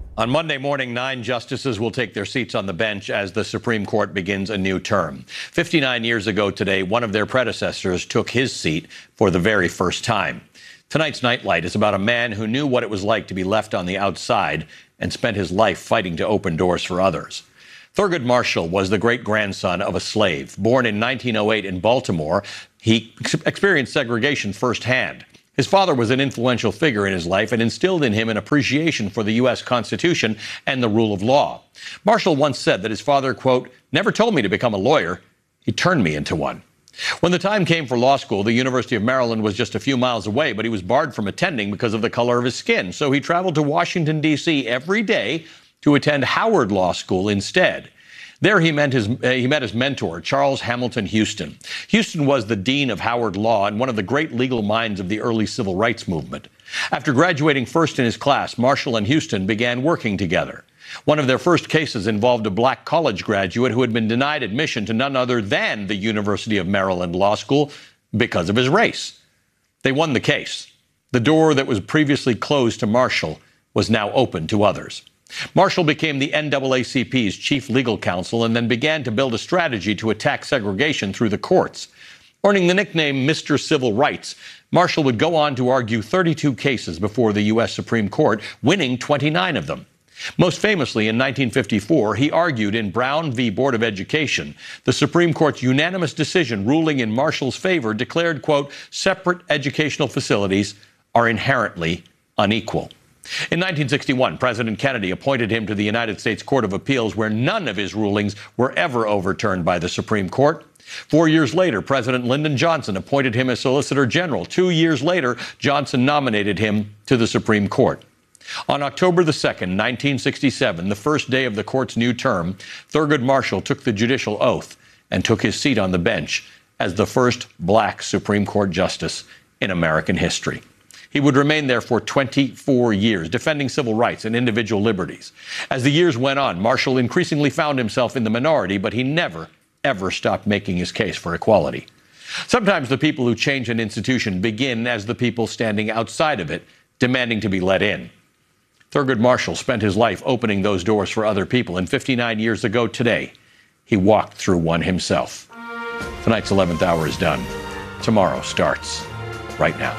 On Monday morning, 9 justices will take their seats on the bench as the Supreme Court begins a new term. 59 years ago today, one of their predecessors took his seat for the very first time. Tonight's Nightlight is about a man who knew what it was like to be left on the outside and spent his life fighting to open doors for others. Thurgood Marshall was the great-grandson of a slave. Born in 1908 in Baltimore, he experienced segregation firsthand. His father was an influential figure in his life and instilled in him an appreciation for the U.S. Constitution and the rule of law. Marshall once said that his father, quote, never told me to become a lawyer. He turned me into one. When the time came for law school, the University of Maryland was just a few miles away, but he was barred from attending because of the color of his skin. So he traveled to Washington, D.C. every day to attend Howard Law School instead. There he met his mentor, Charles Hamilton Houston. Houston was the dean of Howard Law and one of the great legal minds of the early civil rights movement. After graduating first in his class, Marshall and Houston began working together. One of their first cases involved a black college graduate who had been denied admission to none other than the University of Maryland Law School because of his race. They won the case. The door that was previously closed to Marshall was now open to others. Marshall became the NAACP's chief legal counsel and then began to build a strategy to attack segregation through the courts. Earning the nickname Mr. Civil Rights, Marshall would go on to argue 32 cases before the U.S. Supreme Court, winning 29 of them. Most famously, in 1954, he argued in Brown v. Board of Education. The Supreme Court's unanimous decision ruling in Marshall's favor declared, quote, separate educational facilities are inherently unequal. In 1961, President Kennedy appointed him to the United States Court of Appeals, where none of his rulings were ever overturned by the Supreme Court. 4 years later, President Lyndon Johnson appointed him as Solicitor General. 2 years later, Johnson nominated him to the Supreme Court. On October the 2nd, 1967, the first day of the court's new term, Thurgood Marshall took the judicial oath and took his seat on the bench as the first black Supreme Court justice in American history. He would remain there for 24 years, defending civil rights and individual liberties. As the years went on, Marshall increasingly found himself in the minority, but he never, ever stopped making his case for equality. Sometimes the people who change an institution begin as the people standing outside of it, demanding to be let in. Thurgood Marshall spent his life opening those doors for other people, and 59 years ago today, he walked through one himself. Tonight's 11th hour is done. Tomorrow starts right now.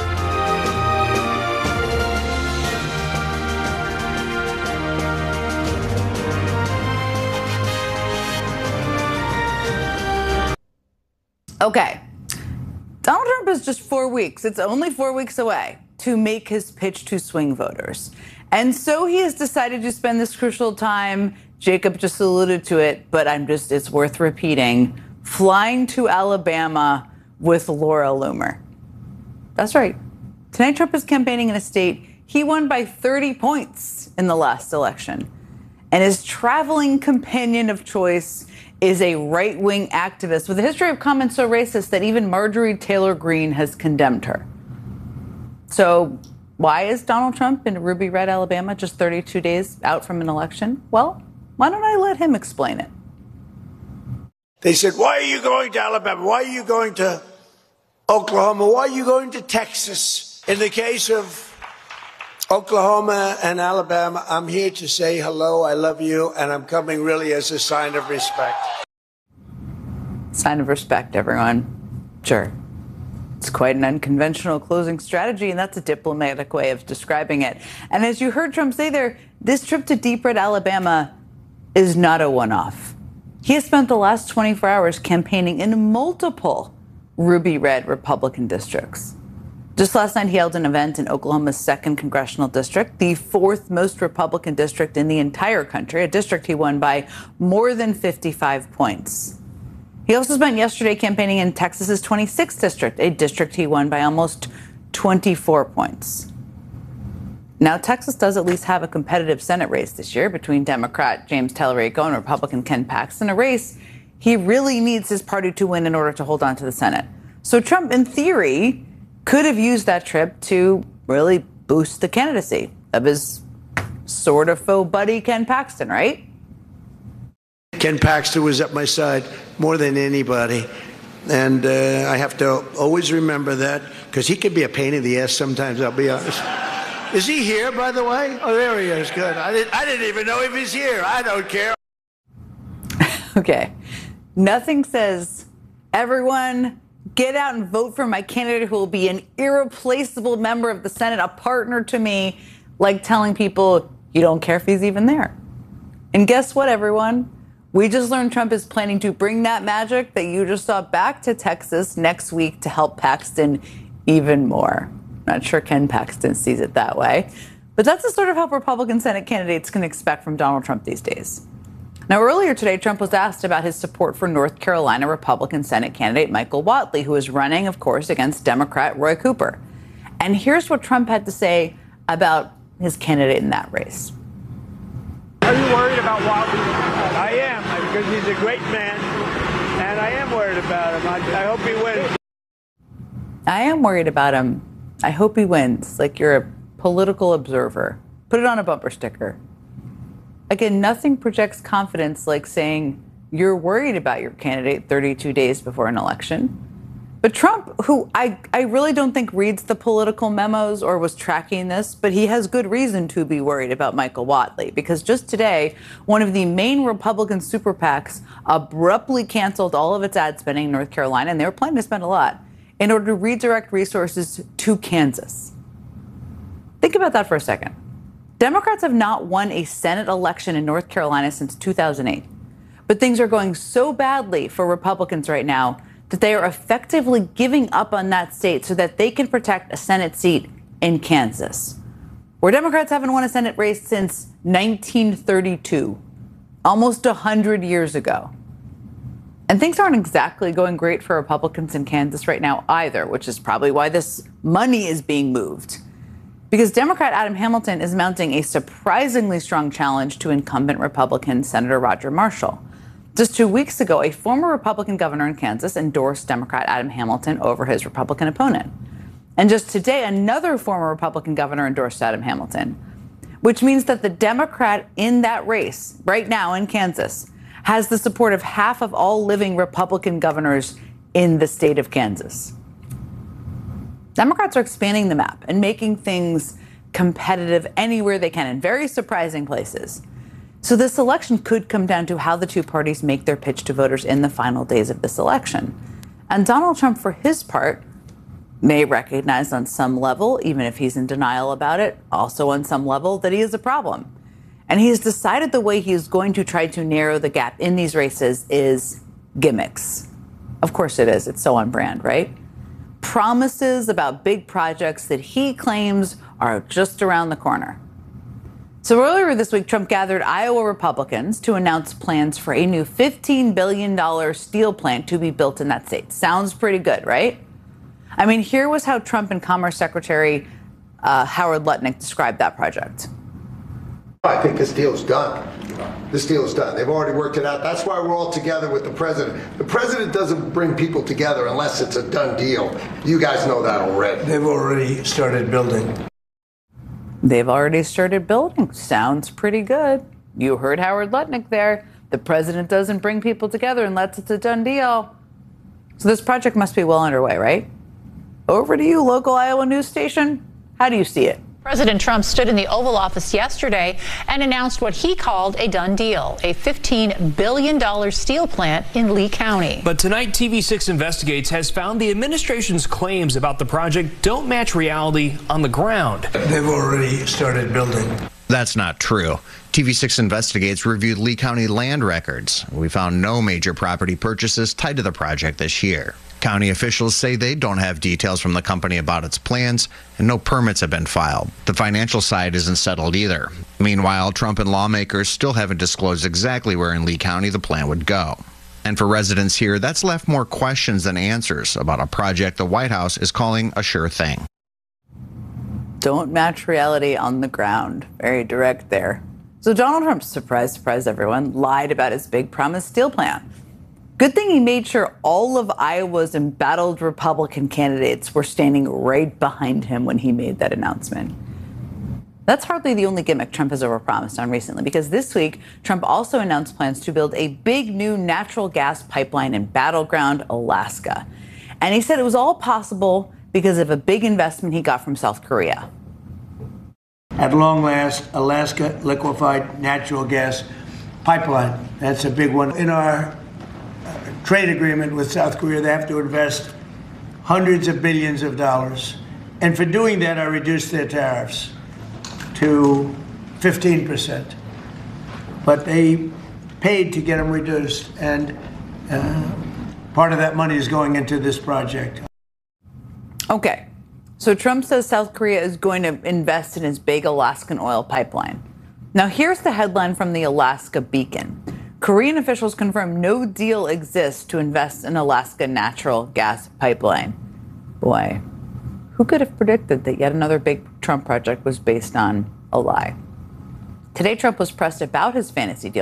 Okay, Donald Trump is just 4 weeks. It's only 4 weeks away to make his pitch to swing voters. And so he has decided to spend this crucial time, Jacob just alluded to it, but it's worth repeating, flying to Alabama with Laura Loomer. That's right. Tonight, Trump is campaigning in a state he won by 30 points in the last election. And his traveling companion of choice is a right-wing activist with a history of comments so racist that even Marjorie Taylor Greene has condemned her. So why is Donald Trump in ruby red Alabama just 32 days out from an election? Well, why don't I let him explain it? They said, why are you going to Alabama? Why are you going to Oklahoma? Why are you going to Texas? In the case of Oklahoma and Alabama, I'm here to say hello, I love you, and I'm coming really as a sign of respect. Sign of respect, everyone. Sure. It's quite an unconventional closing strategy, and that's a diplomatic way of describing it. And as you heard Trump say there, this trip to deep red Alabama is not a one-off. He has spent the last 24 hours campaigning in multiple ruby red Republican districts. Just last night, he held an event in Oklahoma's 2nd congressional district, the 4th most Republican district in the entire country, a district he won by more than 55 points. He also spent yesterday campaigning in Texas's 26th district, a district he won by almost 24 points. Now, Texas does at least have a competitive Senate race this year between Democrat James Tallarico and Republican Ken Paxton, a race he really needs his party to win in order to hold on to the Senate. So Trump, in theory, could have used that trip to really boost the candidacy of his sort of faux buddy, Ken Paxton, right? Ken Paxton was at my side more than anybody. And I have to always remember that, because he can be a pain in the ass sometimes, I'll be honest. Is he here, by the way? Oh, there he is. Good. I didn't even know if he's here. I don't care. Okay. Nothing says, everyone, get out and vote for my candidate who will be an irreplaceable member of the Senate, a partner to me, like telling people you don't care if he's even there. And guess what, everyone? We just learned Trump is planning to bring that magic that you just saw back to Texas next week to help Paxton even more. Not sure Ken Paxton sees it that way, but that's the sort of help Republican Senate candidates can expect from Donald Trump these days. Now, earlier today, Trump was asked about his support for North Carolina Republican Senate candidate Michael Whatley, who is running, of course, against Democrat Roy Cooper. And here's what Trump had to say about his candidate in that race. Are you worried about Whatley? I am, because he's a great man, and I am worried about him. I hope he wins. I am worried about him. I hope he wins. Like you're a political observer. Put it on a bumper sticker. Again, nothing projects confidence like saying you're worried about your candidate 32 days before an election. But Trump, who I really don't think reads the political memos or was tracking this, but he has good reason to be worried about Michael Whatley, because just today, one of the main Republican super PACs abruptly canceled all of its ad spending in North Carolina, and they were planning to spend a lot, in order to redirect resources to Kansas. Think about that for a second. Democrats have not won a Senate election in North Carolina since 2008. But things are going so badly for Republicans right now that they are effectively giving up on that state so that they can protect a Senate seat in Kansas, where Democrats haven't won a Senate race since 1932, almost 100 years ago. And things aren't exactly going great for Republicans in Kansas right now either, which is probably why this money is being moved. Because Democrat Adam Hamilton is mounting a surprisingly strong challenge to incumbent Republican Senator Roger Marshall. Just 2 weeks ago, a former Republican governor in Kansas endorsed Democrat Adam Hamilton over his Republican opponent. And just today, another former Republican governor endorsed Adam Hamilton, which means that the Democrat in that race right now in Kansas has the support of half of all living Republican governors in the state of Kansas. Democrats are expanding the map and making things competitive anywhere they can in very surprising places. So this election could come down to how the two parties make their pitch to voters in the final days of this election. And Donald Trump, for his part, may recognize on some level, even if he's in denial about it, also on some level that he is a problem. And he's decided the way he's going to try to narrow the gap in these races is gimmicks. Of course it is. It's so on brand, right? Promises about big projects that he claims are just around the corner. So earlier this week, Trump gathered Iowa Republicans to announce plans for a new $15 billion steel plant to be built in that state. Sounds pretty good, right? I mean, here was how Trump and Commerce Secretary Howard Lutnick described that project. I think this deal is done. This deal is done. They've already worked it out. That's why we're all together with the president. The president doesn't bring people together unless it's a done deal. You guys know that already. They've already started building. They've already started building. Sounds pretty good. You heard Howard Lutnick there. The president doesn't bring people together unless it's a done deal. So this project must be well underway, right? Over to you, local Iowa news station. How do you see it? President Trump stood in the Oval Office yesterday and announced what he called a done deal, a $15 billion steel plant in Lee County. But tonight, TV6 Investigates has found the administration's claims about the project don't match reality on the ground. They've already started building. That's not true. TV6 Investigates reviewed Lee County land records. We found no major property purchases tied to the project this year. County officials say they don't have details from the company about its plans, and no permits have been filed. The financial side isn't settled either. Meanwhile, Trump and lawmakers still haven't disclosed exactly where in Lee County the plan would go. And for residents here, that's left more questions than answers about a project the White House is calling a sure thing. Don't match reality on the ground. Very direct there. So Donald Trump, surprise everyone, lied about his big promised steel plant. Good thing he made sure all of Iowa's embattled Republican candidates were standing right behind him when he made that announcement. That's hardly the only gimmick Trump has overpromised on recently, because this week, Trump also announced plans to build a big new natural gas pipeline in Battleground, Alaska. And he said it was all possible because of a big investment he got from South Korea. at long last, Alaska liquefied natural gas pipeline. That's a big one. In our trade agreement with South Korea, they have to invest hundreds of billions of dollars. And for doing that, I reduced their tariffs to 15%. But they paid to get them reduced. And part of that money is going into this project. Okay. So Trump says South Korea is going to invest in his big Alaskan oil pipeline. Now, here's the headline from the Alaska Beacon. Korean officials confirm no deal exists to invest in Alaska natural gas pipeline. Boy, who could have predicted that yet another big Trump project was based on a lie? Today, Trump was pressed about his fantasy deal